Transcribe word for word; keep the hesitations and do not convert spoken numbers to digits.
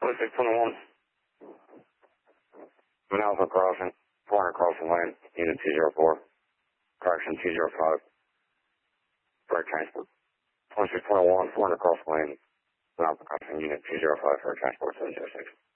twenty-six twenty-one. Manalfa crossing, four hundred crossing lane, unit two zero four. Correction two zero five. Freight transport. twenty-six twenty-one, four hundred crossing lane. Manalfa crossing, unit two zero five, freight transport seven zero six.